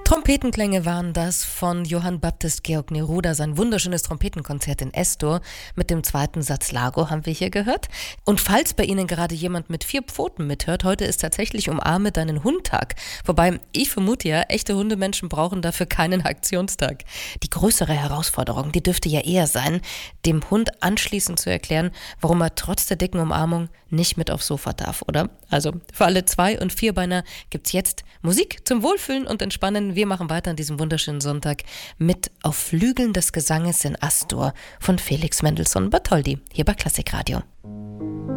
Trompetenklänge waren das von Johann Baptist Georg Neruda, sein wunderschönes Trompetenkonzert in S-Dur. Mit dem zweiten Satz Largo haben wir hier gehört. Und falls bei Ihnen gerade jemand mit 4 Pfoten mithört, heute ist tatsächlich Umarme deinen Hund-Tag. Wobei, ich vermute ja, echte Hundemenschen brauchen dafür keinen Aktionstag. Die größere Herausforderung, die dürfte ja eher sein, dem Hund anschließend zu erklären, warum er trotz der dicken Umarmung nicht mit aufs Sofa darf, oder? Also, für alle 2- und 4-Beiner gibt's jetzt Musik zum Wohlfühlen und Entspannen. Wir machen weiter an diesem wunderschönen Sonntag mit Auf Flügeln des Gesanges in Astor von Felix Mendelssohn Bartholdy, hier bei Klassikradio.